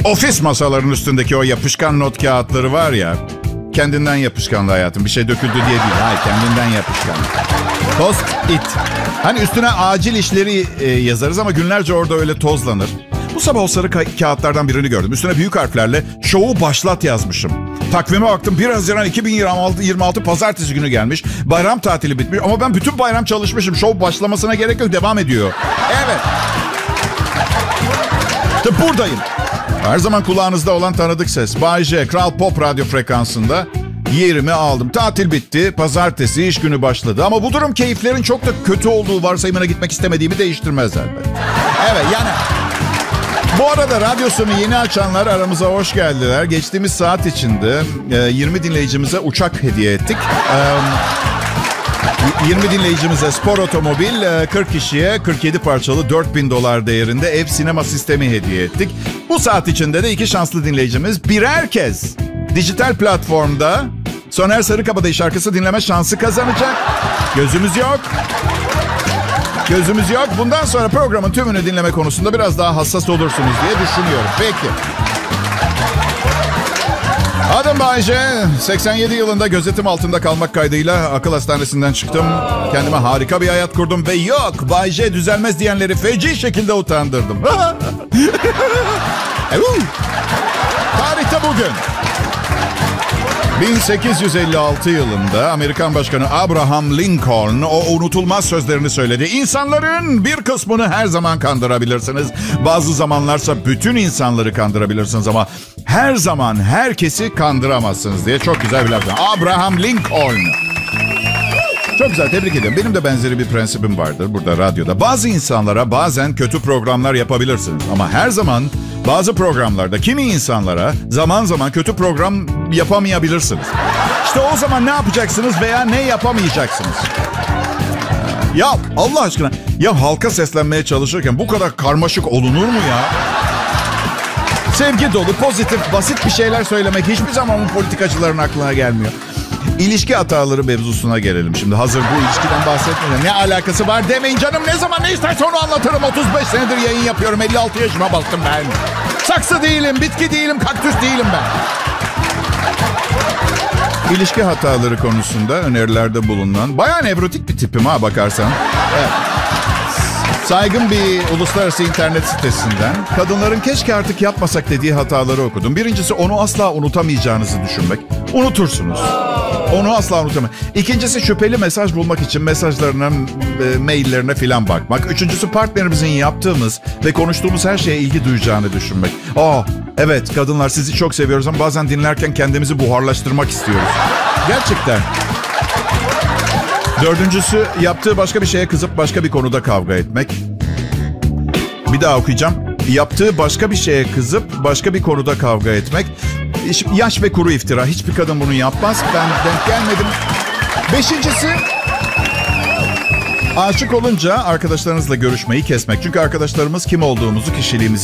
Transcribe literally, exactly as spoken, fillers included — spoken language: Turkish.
Ofis masalarının üstündeki o yapışkan not kağıtları var ya. Kendinden yapışkanlı hayatım. Bir şey döküldü diye değil. Hayır, kendinden yapışkan. Post-it. Hani üstüne acil işleri e, yazarız ama günlerce orada öyle tozlanır. Bu sabah o sarı ka- kağıtlardan birini gördüm. Üstüne büyük harflerle "Şovu başlat" yazmışım. Takvime baktım. bir Haziran iki bin yirmi altı pazartesi günü gelmiş. Bayram tatili bitmiş. Ama ben bütün bayram çalışmışım. Şov başlamasına gerek yok. Devam ediyor. Evet. İşte buradayım. Her zaman kulağınızda olan tanıdık ses. Bay J, Kral Pop radyo frekansında yerimi aldım. Tatil bitti. Pazartesi iş günü başladı. Ama bu durum keyiflerin çok da kötü olduğu varsayımına gitmek istemediğimi değiştirmez elbette. Evet yani... Bu arada radyosunu yeni açanlar aramıza hoş geldiler. Geçtiğimiz saat içinde yirmi dinleyicimize uçak hediye ettik. yirmi dinleyicimize spor otomobil, kırk kişiye kırk yedi parçalı dört bin dolar değerinde ev sinema sistemi hediye ettik. Bu saat içinde de iki şanslı dinleyicimiz birer kez dijital platformda Soner Sarıkabadayı şarkısı dinleme şansı kazanacak. Gözümüz yok. Gözümüz yok. Bundan sonra programın tümünü dinleme konusunda biraz daha hassas olursunuz diye düşünüyorum. Peki. Adım Bay J. seksen yedi yılında gözetim altında kalmak kaydıyla akıl hastanesinden çıktım. Kendime harika bir hayat kurdum ve yok Bay J düzelmez diyenleri feci şekilde utandırdım. Tarihte bugün. bin sekiz yüz elli altı yılında Amerikan Başkanı Abraham Lincoln o unutulmaz sözlerini söyledi. İnsanların bir kısmını her zaman kandırabilirsiniz. Bazı zamanlarsa bütün insanları kandırabilirsiniz ama her zaman herkesi kandıramazsınız diye çok güzel bir laf. Abraham Lincoln. Çok güzel, tebrik ederim. Benim de benzeri bir prensibim vardır burada radyoda. Bazı insanlara bazen kötü programlar yapabilirsiniz. Ama her zaman bazı programlarda kimi insanlara zaman zaman kötü program yapamayabilirsiniz. İşte o zaman ne yapacaksınız veya ne yapamayacaksınız? Ya Allah aşkına, ya halka seslenmeye çalışırken bu kadar karmaşık olunur mu ya? Sevgi dolu, pozitif, basit bir şeyler söylemek hiçbir zaman bu politikacıların aklına gelmiyor. İlişki hataları mevzusuna gelelim şimdi. Hazır bu ilişkiden bahsetmeden ne alakası var demeyin canım. Ne zaman ne isterse onu anlatırım. otuz beş senedir yayın yapıyorum. elli altı yaşıma bastım ben. Saksı değilim, bitki değilim, kaktüs değilim ben. İlişki hataları konusunda önerilerde bulunan bayağı nevrotik bir tipim ha bakarsan. Evet. Saygın bir uluslararası internet sitesinden kadınların keşke artık yapmasak dediği hataları okudum. Birincisi, onu asla unutamayacağınızı düşünmek. Unutursunuz. Onu asla unutamayın. İkincisi, şüpheli mesaj bulmak için mesajlarına, e, maillerine filan bakmak. Üçüncüsü, partnerimizin yaptığımız ve konuştuğumuz her şeye ilgi duyacağını düşünmek. Aa, evet kadınlar sizi çok seviyoruz ama bazen dinlerken kendimizi buharlaştırmak istiyoruz. Gerçekten. Dördüncüsü, yaptığı başka bir şeye kızıp başka bir konuda kavga etmek. Bir daha okuyacağım. Yaptığı başka bir şeye kızıp başka bir konuda kavga etmek. Yaş ve kuru iftira. Hiçbir kadın bunu yapmaz. Ben denk gelmedim. Beşincisi, aşık olunca arkadaşlarınızla görüşmeyi kesmek. Çünkü arkadaşlarımız kim olduğumuzu, kişiliğimizi